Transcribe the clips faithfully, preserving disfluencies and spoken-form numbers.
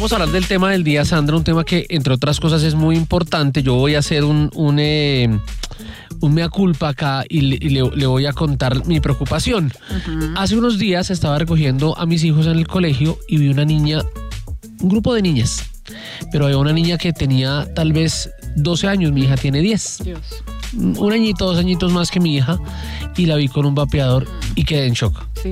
vamos a hablar del tema del día, Sandra, un tema que, entre otras cosas, es muy importante. Yo voy a hacer un, un, eh, un mea culpa acá y, le, y le, le voy a contar mi preocupación. Uh-huh. Hace unos días estaba recogiendo a mis hijos en el colegio y vi una niña, un grupo de niñas, pero había una niña que tenía tal vez doce años, mi hija tiene diez. Dios. Un añito, dos añitos más que mi hija, y la vi con un vapeador y quedé en shock. Sí.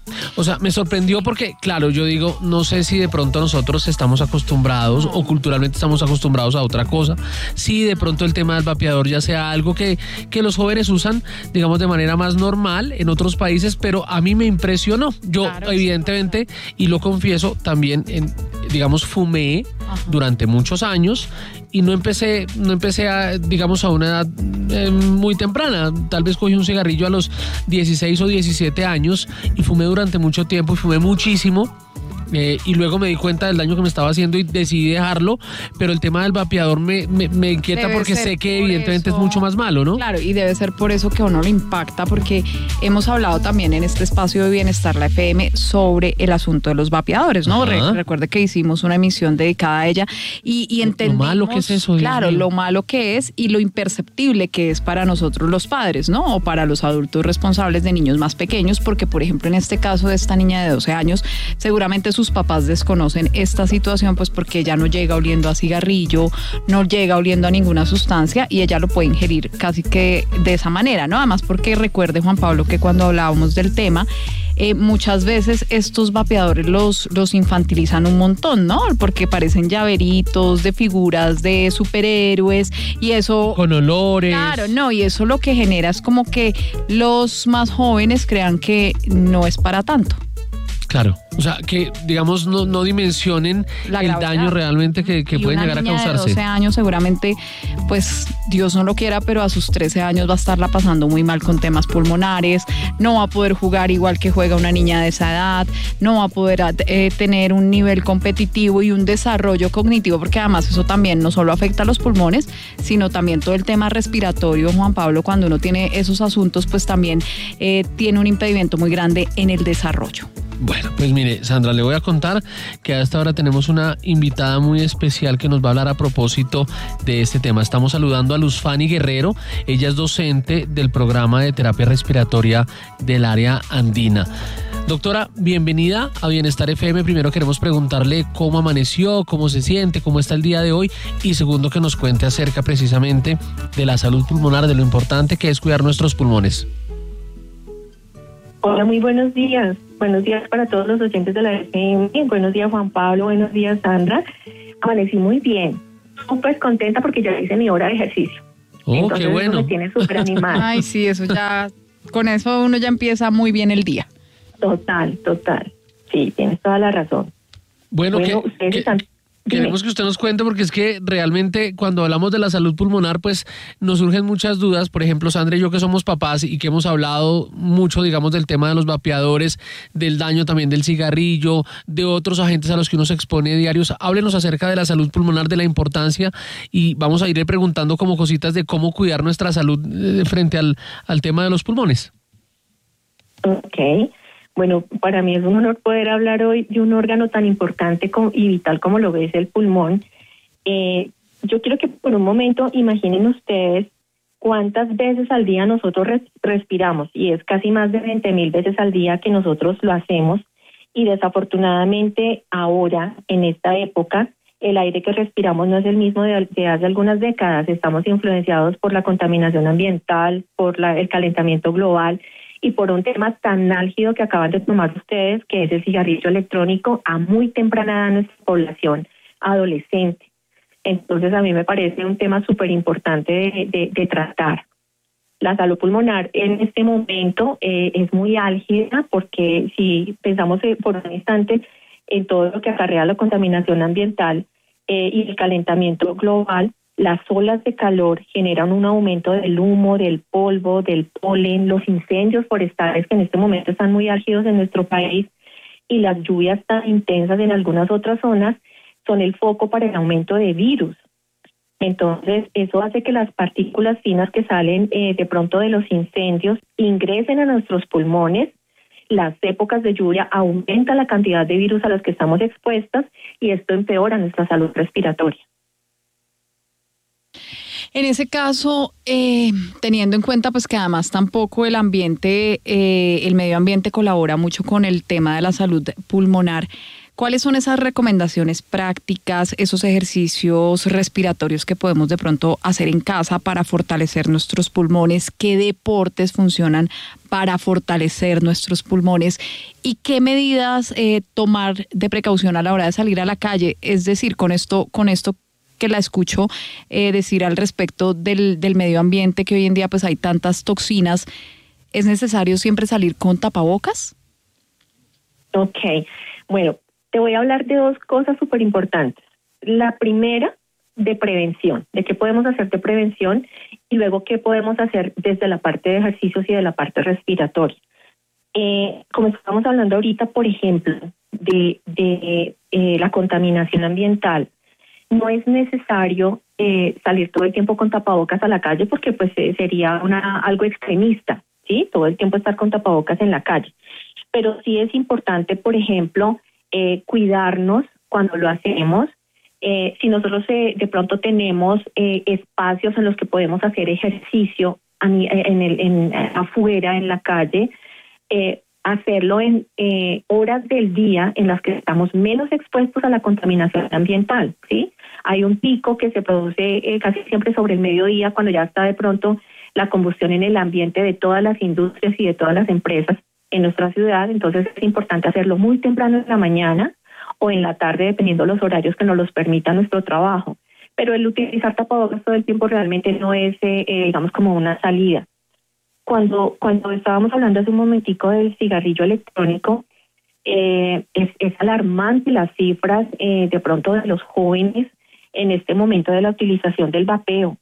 O sea, me sorprendió porque, claro, yo digo, no sé si de pronto nosotros estamos acostumbrados o culturalmente estamos acostumbrados a otra cosa. Si de pronto el tema del vapeador ya sea algo que, que los jóvenes usan, digamos, de manera más normal en otros países, pero a mí me impresionó. Yo, claro, evidentemente, y lo confieso, también, en, digamos, fumé Ajá. durante muchos años y no empecé, no empecé a, digamos, a una edad eh, muy temprana. Tal vez cogí un cigarrillo a los dieciséis o diecisiete años y fumé durante mucho tiempo y fumé muchísimo. Eh, y luego me di cuenta del daño que me estaba haciendo y decidí dejarlo, pero el tema del vapeador me, me, me inquieta debe porque sé que evidentemente eso, es mucho más malo, ¿no? Claro, y debe ser por eso que a uno le impacta, porque hemos hablado también en este espacio de Bienestar, la F M, sobre el asunto de los vapeadores, ¿no? Re- recuerde que hicimos una emisión dedicada a ella y, y entendimos... Lo malo que es eso. Claro, lo malo que es y lo imperceptible que es para nosotros los padres, ¿no? O para los adultos responsables de niños más pequeños, porque, por ejemplo, en este caso de esta niña de doce años, seguramente sus papás desconocen esta situación, pues porque ella no llega oliendo a cigarrillo, no llega oliendo a ninguna sustancia y ella lo puede ingerir casi que de esa manera, ¿no? Además porque recuerde, Juan Pablo, que cuando hablábamos del tema, eh, muchas veces estos vapeadores los, los infantilizan un montón, ¿no? Porque parecen llaveritos de figuras de superhéroes y eso... Con olores. Claro, no, y eso lo que genera es como que los más jóvenes crean que no es para tanto. Claro, o sea, que digamos no, no dimensionen el daño realmente que, que pueden llegar a causarse. De doce años seguramente, pues Dios no lo quiera, pero a sus trece años va a estarla pasando muy mal con temas pulmonares, no va a poder jugar igual que juega una niña de esa edad, no va a poder eh, tener un nivel competitivo y un desarrollo cognitivo, porque además eso también no solo afecta a los pulmones, sino también todo el tema respiratorio, Juan Pablo, cuando uno tiene esos asuntos, pues también eh, tiene un impedimento muy grande en el desarrollo. Bueno, pues mire, Sandra, le voy a contar que a esta hora tenemos una invitada muy especial que nos va a hablar a propósito de este tema. Estamos saludando a Luz Fanny Guerrero, ella es docente del programa de terapia respiratoria del área andina. Doctora, bienvenida a Bienestar F M. Primero queremos preguntarle cómo amaneció, cómo se siente, cómo está el día de hoy y segundo que nos cuente acerca precisamente de la salud pulmonar, de lo importante que es cuidar nuestros pulmones. Hola, muy buenos días. Buenos días para todos los oyentes de la F M. Buenos días, Juan Pablo. Buenos días, Sandra. Amanecí muy bien. Súper contenta porque ya hice mi hora de ejercicio. Oh, Entonces, qué bueno. Eso me tiene súper animada. Ay, sí, eso ya... Con eso uno ya empieza muy bien el día. Total, total. Sí, tienes toda la razón. Bueno, bueno que, ustedes que, están... queremos que usted nos cuente porque es que realmente cuando hablamos de la salud pulmonar pues nos surgen muchas dudas. Por ejemplo, Sandra y yo que somos papás y que hemos hablado mucho, digamos, del tema de los vapeadores, del daño también del cigarrillo, de otros agentes a los que uno se expone diarios. Háblenos acerca de la salud pulmonar, de la importancia y vamos a ir preguntando como cositas de cómo cuidar nuestra salud frente al, al tema de los pulmones. Ok. Bueno, para mí es un honor poder hablar hoy de un órgano tan importante como, y vital como lo es el pulmón. Eh, yo quiero que por un momento imaginen ustedes cuántas veces al día nosotros res, respiramos, y es casi más de veinte mil veces al día que nosotros lo hacemos, y desafortunadamente ahora, en esta época, el aire que respiramos no es el mismo de, de hace algunas décadas. Estamos influenciados por la contaminación ambiental, por la, el calentamiento global, y por un tema tan álgido que acaban de tomar ustedes, que es el cigarrillo electrónico a muy temprana edad en nuestra población adolescente. Entonces a mí me parece un tema súper importante de, de, de tratar. La salud pulmonar en este momento eh, es muy álgida porque si pensamos por un instante en todo lo que acarrea la contaminación ambiental eh, y el calentamiento global, las olas de calor generan un aumento del humo, del polvo, del polen, los incendios forestales que en este momento están muy álgidos en nuestro país y las lluvias tan intensas en algunas otras zonas son el foco para el aumento de virus. Entonces, eso hace que las partículas finas que salen eh, de pronto de los incendios ingresen a nuestros pulmones las épocas de lluvia aumenta la cantidad de virus a los que estamos expuestas y esto empeora nuestra salud respiratoria. En ese caso, eh, teniendo en cuenta pues que además tampoco el ambiente, eh, el medio ambiente colabora mucho con el tema de la salud pulmonar, ¿cuáles son esas recomendaciones prácticas, esos ejercicios respiratorios que podemos de pronto hacer en casa para fortalecer nuestros pulmones? ¿Qué deportes funcionan para fortalecer nuestros pulmones? ¿Y qué medidas eh, tomar de precaución a la hora de salir a la calle? Es decir, con esto, con esto que la escucho eh, decir al respecto del, del medio ambiente, que hoy en día pues hay tantas toxinas, ¿es necesario siempre salir con tapabocas? Ok, bueno, te voy a hablar de dos cosas súper importantes. La primera, de prevención, de qué podemos hacer de prevención y luego qué podemos hacer desde la parte de ejercicios y de la parte respiratoria. Eh, como estamos hablando ahorita, por ejemplo, de, de eh, la contaminación ambiental, no es necesario eh, salir todo el tiempo con tapabocas a la calle porque pues eh, sería una algo extremista, ¿sí? Todo el tiempo estar con tapabocas en la calle. Pero sí es importante, por ejemplo, eh, cuidarnos cuando lo hacemos. Eh, si nosotros eh, de pronto tenemos eh, espacios en los que podemos hacer ejercicio en el, en, afuera, en la calle, eh, hacerlo en eh, horas del día en las que estamos menos expuestos a la contaminación ambiental, ¿sí? Hay un pico que se produce eh, casi siempre sobre el mediodía, cuando ya está de pronto la combustión en el ambiente de todas las industrias y de todas las empresas en nuestra ciudad. Entonces es importante hacerlo muy temprano en la mañana o en la tarde, dependiendo los horarios que nos los permita nuestro trabajo. Pero el utilizar tapabocas todo el tiempo realmente no es, eh, eh, digamos, como una salida. Cuando, cuando estábamos hablando hace un momentico del cigarrillo electrónico, eh, es, es alarmante las cifras eh, de pronto de los jóvenes en este momento de la utilización del vapeo.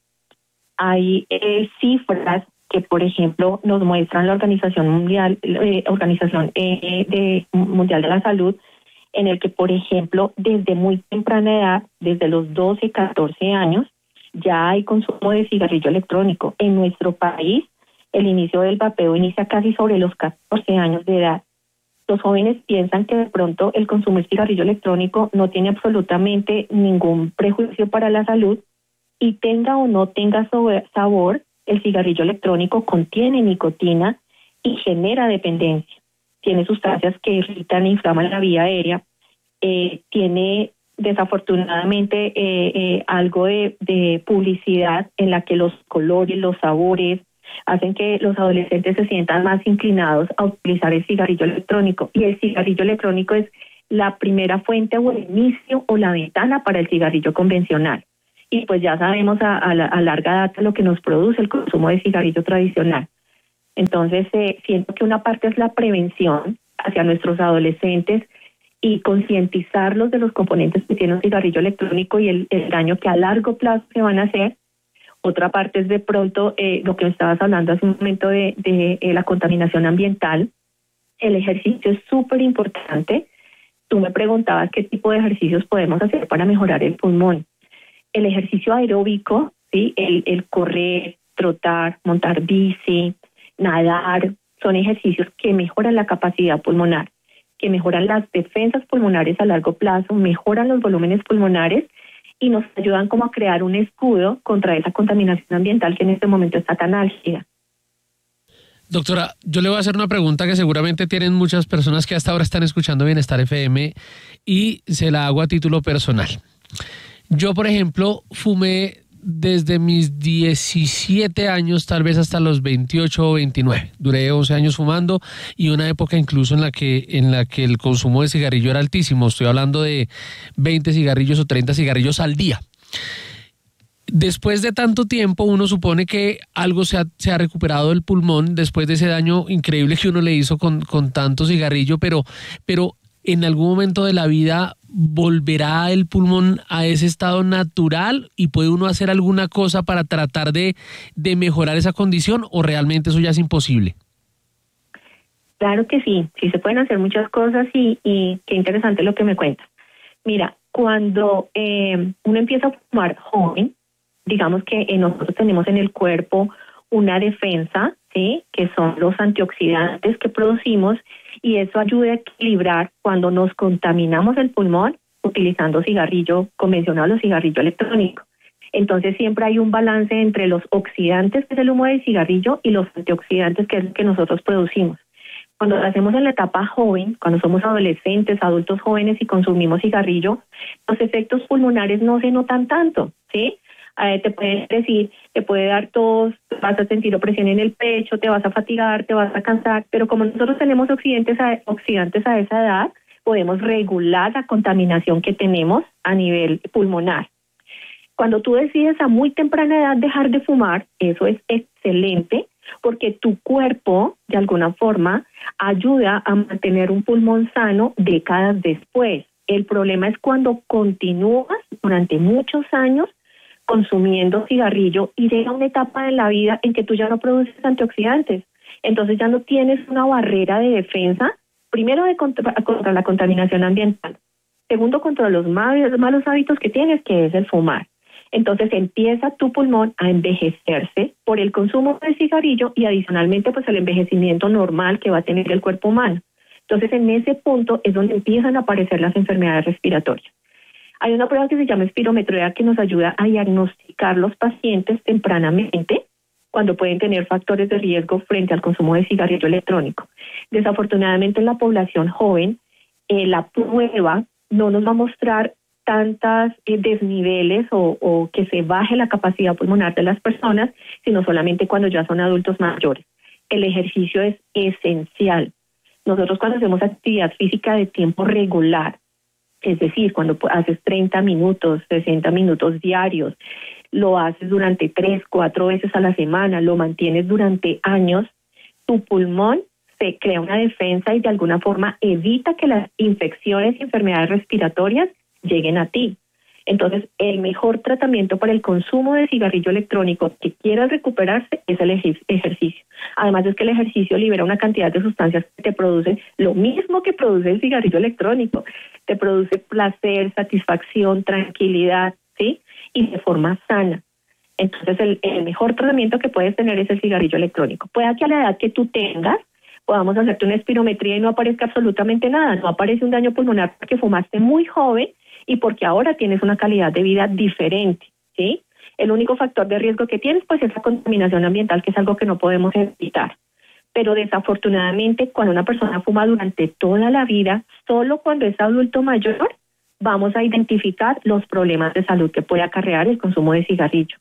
Hay eh, cifras que, por ejemplo, nos muestran la Organización Mundial, eh, Organización eh, de, Mundial de la Salud, en el que, por ejemplo, desde muy temprana edad, desde los doce, catorce años, ya hay consumo de cigarrillo electrónico. En nuestro país, el inicio del vapeo inicia casi sobre los catorce años de edad. Los jóvenes piensan que de pronto el consumo de cigarrillo electrónico no tiene absolutamente ningún prejuicio para la salud y tenga o no tenga sabor, el cigarrillo electrónico contiene nicotina y genera dependencia. Tiene sustancias que irritan e inflaman la vía aérea, eh, tiene desafortunadamente eh, eh, algo de, de publicidad en la que los colores, los sabores, hacen que los adolescentes se sientan más inclinados a utilizar el cigarrillo electrónico. Y el cigarrillo electrónico es la primera fuente o el inicio o la ventana para el cigarrillo convencional. Y pues ya sabemos a, a, la, a larga data lo que nos produce el consumo de cigarrillo tradicional. Entonces, eh, siento que una parte es la prevención hacia nuestros adolescentes y concientizarlos de los componentes que tiene un cigarrillo electrónico y el, el daño que a largo plazo se van a hacer. Otra parte es de pronto eh, lo que me estabas hablando hace un momento de, de eh, la contaminación ambiental. El ejercicio es súper importante. Tú me preguntabas qué tipo de ejercicios podemos hacer para mejorar el pulmón. El ejercicio aeróbico, ¿sí? el, el correr, trotar, montar bici, nadar, son ejercicios que mejoran la capacidad pulmonar, que mejoran las defensas pulmonares a largo plazo, mejoran los volúmenes pulmonares y nos ayudan como a crear un escudo contra esa contaminación ambiental que en este momento está tan álgida. Doctora, yo le voy a hacer una pregunta que seguramente tienen muchas personas que hasta ahora están escuchando Bienestar F M y se la hago a título personal. Yo, por ejemplo, fumé desde mis diecisiete años, tal vez hasta los veintiocho o veintinueve. Duré once años fumando y una época incluso en la que en la que el consumo de cigarrillo era altísimo. Estoy hablando de veinte cigarrillos o treinta cigarrillos al día. Después de tanto tiempo, uno supone que algo se ha, se ha recuperado del pulmón después de ese daño increíble que uno le hizo con, con tanto cigarrillo, pero, pero en algún momento de la vida ¿volverá el pulmón a ese estado natural y puede uno hacer alguna cosa para tratar de, de mejorar esa condición o realmente eso ya es imposible? Claro que sí, sí se pueden hacer muchas cosas y, y qué interesante lo que me cuentas. Mira, cuando eh, uno empieza a fumar joven, digamos que eh, nosotros tenemos en el cuerpo una defensa, ¿sí? Que son los antioxidantes que producimos, y eso ayuda a equilibrar cuando nos contaminamos el pulmón utilizando cigarrillo convencional o cigarrillo electrónico. Entonces siempre hay un balance entre los oxidantes, que es el humo del cigarrillo, y los antioxidantes, que es el que nosotros producimos. Cuando lo hacemos en la etapa joven, cuando somos adolescentes, adultos jóvenes y consumimos cigarrillo, los efectos pulmonares no se notan tanto, ¿sí? Eh, te puede decir, te puede dar tos, vas a sentir opresión en el pecho, te vas a fatigar, te vas a cansar, pero como nosotros tenemos oxidantes a, oxidantes a esa edad, podemos regular la contaminación que tenemos a nivel pulmonar. Cuando tú decides a muy temprana edad dejar de fumar, eso es excelente, porque tu cuerpo, de alguna forma, ayuda a mantener un pulmón sano décadas después. El problema es cuando continúas durante muchos años consumiendo cigarrillo y llega una etapa en la vida en que tú ya no produces antioxidantes. Entonces ya no tienes una barrera de defensa, primero de contra, contra la contaminación ambiental, segundo contra los malos, malos hábitos que tienes, que es el fumar. Entonces empieza tu pulmón a envejecerse por el consumo de cigarrillo y adicionalmente pues el envejecimiento normal que va a tener el cuerpo humano. Entonces en ese punto es donde empiezan a aparecer las enfermedades respiratorias. Hay una prueba que se llama espirometría que nos ayuda a diagnosticar los pacientes tempranamente cuando pueden tener factores de riesgo frente al consumo de cigarrillo electrónico. Desafortunadamente en la población joven, eh, la prueba no nos va a mostrar tantas eh, desniveles o, o que se baje la capacidad pulmonar de las personas, sino solamente cuando ya son adultos mayores. El ejercicio es esencial. Nosotros cuando hacemos actividad física de tiempo regular, es decir, cuando haces treinta minutos, sesenta minutos diarios, lo haces durante tres, cuatro veces a la semana, lo mantienes durante años, tu pulmón se crea una defensa y de alguna forma evita que las infecciones y enfermedades respiratorias lleguen a ti. Entonces, el mejor tratamiento para el consumo de cigarrillo electrónico que quieras recuperarse es el ej- ejercicio. Además es que el ejercicio libera una cantidad de sustancias que te producen lo mismo que produce el cigarrillo electrónico. Te produce placer, satisfacción, tranquilidad, ¿sí? Y de forma sana. Entonces, el, el mejor tratamiento que puedes tener es el cigarrillo electrónico. Puede que a la edad que tú tengas, podamos hacerte una espirometría y no aparezca absolutamente nada. No aparece un daño pulmonar porque fumaste muy joven y porque ahora tienes una calidad de vida diferente, ¿sí? El único factor de riesgo que tienes, pues, es la contaminación ambiental, que es algo que no podemos evitar. Pero desafortunadamente, cuando una persona fuma durante toda la vida, solo cuando es adulto mayor, vamos a identificar los problemas de salud que puede acarrear el consumo de cigarrillo.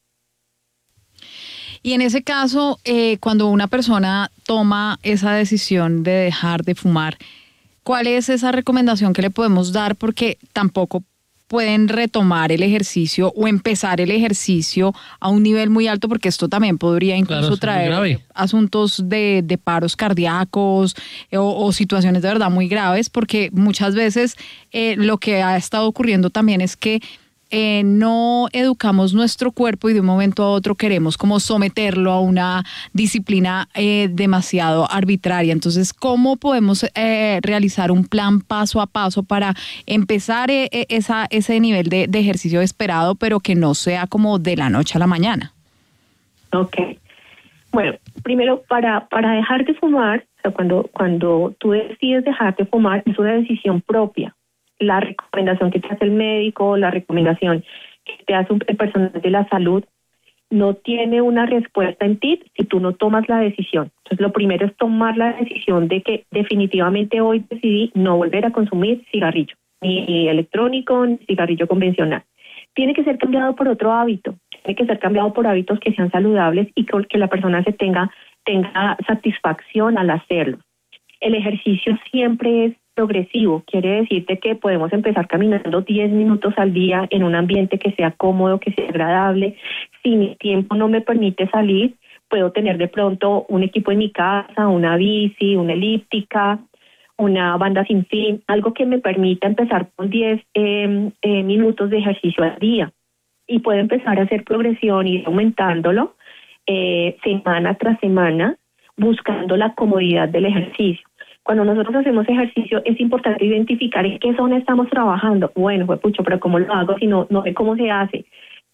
Y en ese caso, eh, cuando una persona toma esa decisión de dejar de fumar, ¿cuál es esa recomendación que le podemos dar? Porque tampoco pueden retomar el ejercicio o empezar el ejercicio a un nivel muy alto, porque esto también podría incluso Claro, traer asuntos de, de paros cardíacos eh, o, o situaciones de verdad muy graves, porque muchas veces eh, lo que ha estado ocurriendo también es que Eh, no educamos nuestro cuerpo y de un momento a otro queremos como someterlo a una disciplina eh, demasiado arbitraria. Entonces, ¿cómo podemos eh, realizar un plan paso a paso para empezar eh, esa, ese nivel de, de ejercicio esperado, pero que no sea como de la noche a la mañana? Ok. Bueno, primero, para, para dejar de fumar, o sea, cuando, cuando tú decides dejar de fumar, es una decisión propia. La recomendación que te hace el médico, la recomendación que te hace un personal de la salud, no tiene una respuesta en ti si tú no tomas la decisión. Entonces, lo primero es tomar la decisión de que definitivamente hoy decidí no volver a consumir cigarrillo, ni electrónico, ni cigarrillo convencional. Tiene que ser cambiado por otro hábito, tiene que ser cambiado por hábitos que sean saludables y que la persona se tenga, tenga satisfacción al hacerlo. El ejercicio siempre es progresivo, quiere decirte que podemos empezar caminando diez minutos al día en un ambiente que sea cómodo, que sea agradable. Si mi tiempo no me permite salir, puedo tener de pronto un equipo en mi casa, una bici, una elíptica, una banda sin fin, algo que me permita empezar con diez eh, eh, minutos de ejercicio al día. Y puedo empezar a hacer progresión y ir aumentándolo eh, semana tras semana, buscando la comodidad del ejercicio. Cuando nosotros hacemos ejercicio es importante identificar en qué zona estamos trabajando. Bueno, pues pucho, pero ¿cómo lo hago si no, no sé cómo se hace?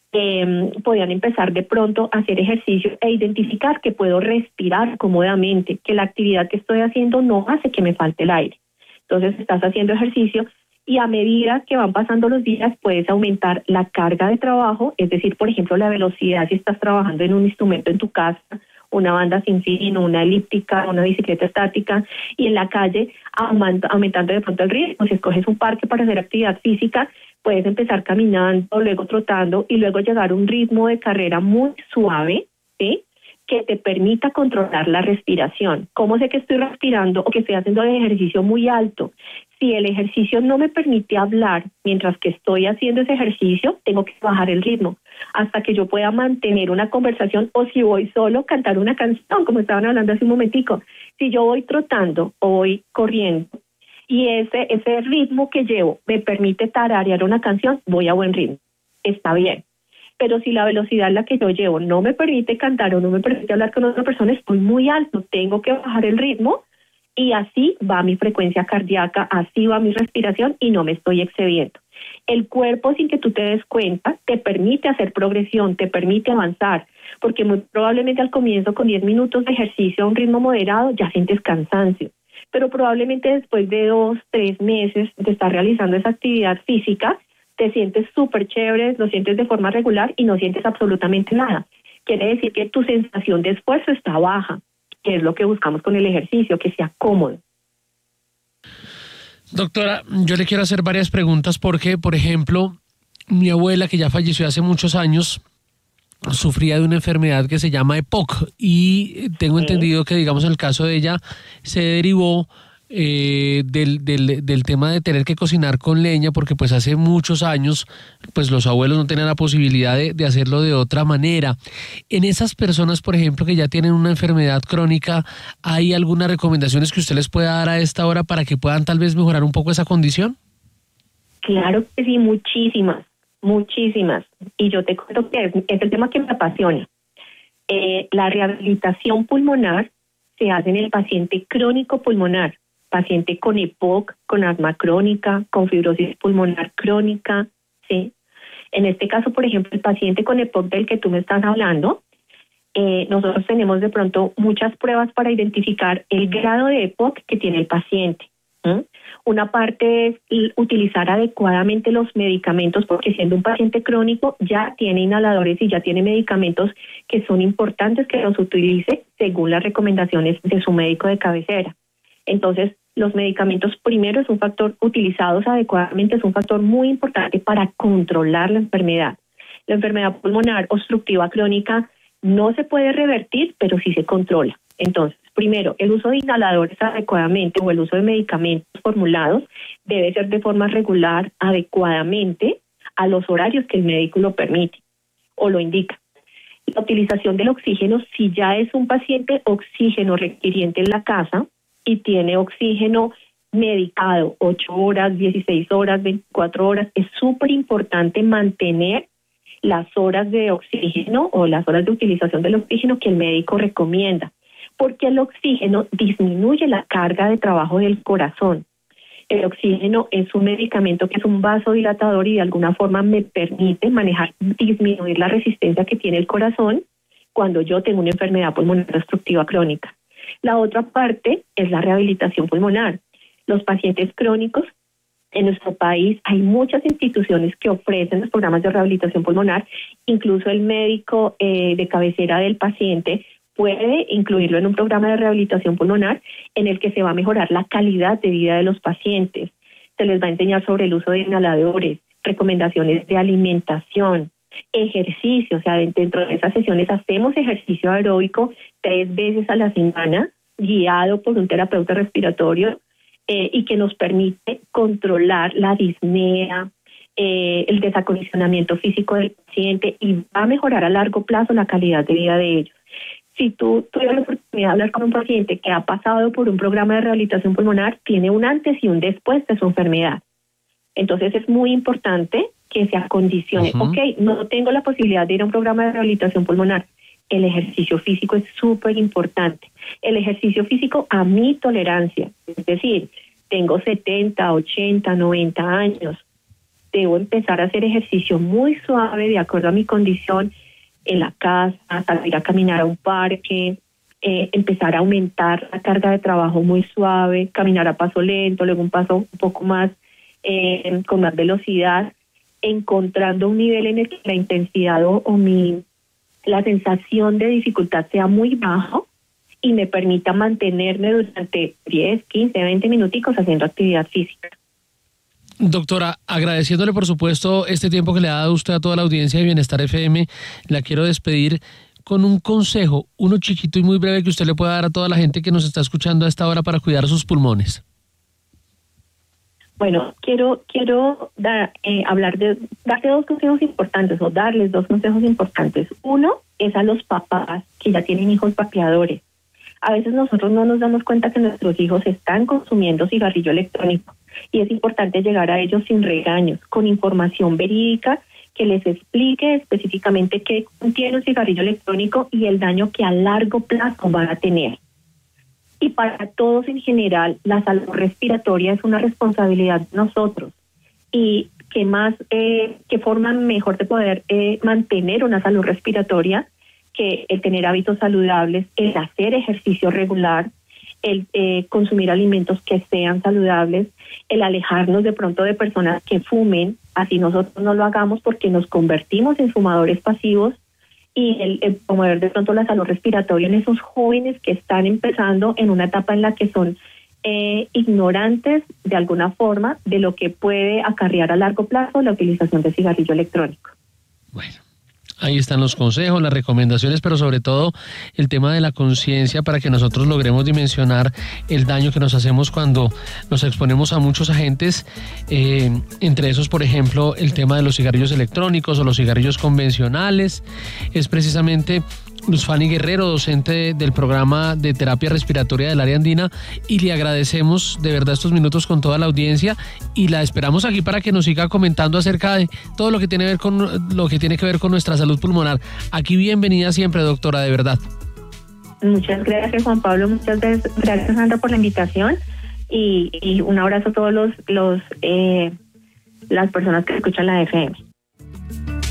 eh, podían empezar de pronto a hacer ejercicio e identificar que puedo respirar cómodamente, que la actividad que estoy haciendo no hace que me falte el aire. Entonces estás haciendo ejercicio y a medida que van pasando los días puedes aumentar la carga de trabajo, es decir, por ejemplo, la velocidad si estás trabajando en un instrumento en tu casa, una banda sin fin, una elíptica, una bicicleta estática, y en la calle aumenta, aumentando de pronto el ritmo. Si escoges un parque para hacer actividad física, puedes empezar caminando, luego trotando y luego llegar a un ritmo de carrera muy suave, ¿sí?, que te permita controlar la respiración. ¿Cómo sé que estoy respirando o que estoy haciendo el ejercicio muy alto? Si el ejercicio no me permite hablar mientras que estoy haciendo ese ejercicio, tengo que bajar el ritmo hasta que yo pueda mantener una conversación, o si voy solo, cantar una canción, como estaban hablando hace un momentico. Si yo voy trotando o voy corriendo y ese, ese ritmo que llevo me permite tararear una canción, voy a buen ritmo. Está bien. Pero si la velocidad en la que yo llevo no me permite cantar o no me permite hablar con otra persona, estoy muy alto, tengo que bajar el ritmo y así va mi frecuencia cardíaca, así va mi respiración y no me estoy excediendo. El cuerpo, sin que tú te des cuenta, te permite hacer progresión, te permite avanzar, porque muy probablemente al comienzo con diez minutos de ejercicio a un ritmo moderado ya sientes cansancio, pero probablemente después de dos, tres meses de estar realizando esa actividad física, te sientes súper chévere, lo sientes de forma regular y no sientes absolutamente nada. Quiere decir que tu sensación de esfuerzo está baja, que es lo que buscamos con el ejercicio, que sea cómodo. Doctora, yo le quiero hacer varias preguntas porque, por ejemplo, mi abuela, que ya falleció hace muchos años, sufría de una enfermedad que se llama E P O C y tengo Sí. entendido que, digamos, en el caso de ella se derivó eh, del, del, del tema de tener que cocinar con leña, porque pues hace muchos años pues los abuelos no tenían la posibilidad de, de hacerlo de otra manera. En esas personas, por ejemplo, que ya tienen una enfermedad crónica, ¿hay algunas recomendaciones que usted les pueda dar a esta hora para que puedan tal vez mejorar un poco esa condición? Claro que sí, muchísimas, muchísimas. Y yo te cuento que es, es el tema que me apasiona. Eh, la rehabilitación pulmonar se hace en el paciente crónico pulmonar, paciente con E P O C, con asma crónica, con fibrosis pulmonar crónica, ¿sí? En este caso, por ejemplo, el paciente con E P O C del que tú me estás hablando, eh, nosotros tenemos de pronto muchas pruebas para identificar el grado de E P O C que tiene el paciente. ¿Mm? Una parte es utilizar adecuadamente los medicamentos, porque siendo un paciente crónico ya tiene inhaladores y ya tiene medicamentos que son importantes que los utilice según las recomendaciones de su médico de cabecera. Entonces, los medicamentos primero es un factor, utilizados adecuadamente, es un factor muy importante para controlar la enfermedad. La enfermedad pulmonar obstructiva crónica no se puede revertir, pero sí se controla. Entonces, primero, el uso de inhaladores adecuadamente o el uso de medicamentos formulados debe ser de forma regular, adecuadamente, a los horarios que el médico lo permite o lo indica. La utilización del oxígeno, si ya es un paciente oxígeno requiriente en la casa y tiene oxígeno medicado ocho horas, dieciséis horas, veinticuatro horas, es súper importante mantener las horas de oxígeno o las horas de utilización del oxígeno que el médico recomienda, porque el oxígeno disminuye la carga de trabajo del corazón. El oxígeno es un medicamento que es un vasodilatador y de alguna forma me permite manejar, disminuir la resistencia que tiene el corazón cuando yo tengo una enfermedad pulmonar obstructiva crónica. La otra parte es la rehabilitación pulmonar. Los pacientes crónicos, en nuestro país hay muchas instituciones que ofrecen los programas de rehabilitación pulmonar, incluso el médico eh, de cabecera del paciente puede incluirlo en un programa de rehabilitación pulmonar en el que se va a mejorar la calidad de vida de los pacientes. Se les va a enseñar sobre el uso de inhaladores, recomendaciones de alimentación, ejercicio. O sea, dentro de esas sesiones hacemos ejercicio aeróbico tres veces a la semana, guiado por un terapeuta respiratorio, eh, y que nos permite controlar la disnea, eh, el desacondicionamiento físico del paciente y va a mejorar a largo plazo la calidad de vida de ellos. Si tú tuvieras la oportunidad de hablar con un paciente que ha pasado por un programa de rehabilitación pulmonar, tiene un antes y un después de su enfermedad. Entonces es muy importante que se acondicione. Uh-huh. Ok, no tengo la posibilidad de ir a un programa de rehabilitación pulmonar. El ejercicio físico es súper importante. El ejercicio físico a mi tolerancia. Es decir, tengo setenta, ochenta, noventa años. debo empezar a hacer ejercicio muy suave de acuerdo a mi condición en la casa, salir a caminar a un parque, eh, empezar a aumentar la carga de trabajo muy suave, caminar a paso lento, luego un paso un poco más eh, con más velocidad, encontrando un nivel en el que la intensidad o, o mi la sensación de dificultad sea muy bajo y me permita mantenerme durante diez, quince, veinte minuticos haciendo actividad física. Doctora, agradeciéndole por supuesto este tiempo que le ha dado usted a toda la audiencia de Bienestar F M, la quiero despedir con un consejo, uno chiquito y muy breve que usted le pueda dar a toda la gente que nos está escuchando a esta hora para cuidar sus pulmones. Bueno, quiero quiero dar, eh, hablar de darte dos consejos importantes o darles dos consejos importantes. Uno es a los papás que ya tienen hijos vapeadores. A veces nosotros no nos damos cuenta que nuestros hijos están consumiendo cigarrillo electrónico y es importante llegar a ellos sin regaños, con información verídica que les explique específicamente qué contiene un cigarrillo electrónico y el daño que a largo plazo van a tener. Y para todos en general, la salud respiratoria es una responsabilidad de nosotros. Y qué más, eh, qué forma mejor de poder eh, mantener una salud respiratoria que el tener hábitos saludables, el hacer ejercicio regular, el eh, consumir alimentos que sean saludables, el alejarnos de pronto de personas que fumen, así nosotros no lo hagamos porque nos convertimos en fumadores pasivos, y el, el promover de pronto la salud respiratoria en esos jóvenes que están empezando en una etapa en la que son eh, ignorantes de alguna forma de lo que puede acarrear a largo plazo la utilización de cigarrillo electrónico. Bueno. Ahí están los consejos, las recomendaciones, pero sobre todo el tema de la conciencia para que nosotros logremos dimensionar el daño que nos hacemos cuando nos exponemos a muchos agentes, eh, entre esos, por ejemplo, el tema de los cigarrillos electrónicos o los cigarrillos convencionales. Es precisamente Luz Fanny Guerrero, docente del programa de terapia respiratoria del área andina, y le agradecemos de verdad estos minutos con toda la audiencia y la esperamos aquí para que nos siga comentando acerca de todo lo que tiene que ver con lo que tiene que ver con nuestra salud pulmonar. Aquí bienvenida siempre, doctora, de verdad. Muchas gracias, Juan Pablo, muchas gracias, Sandra, por la invitación y, y un abrazo a todos los, los eh, las personas que escuchan la F M.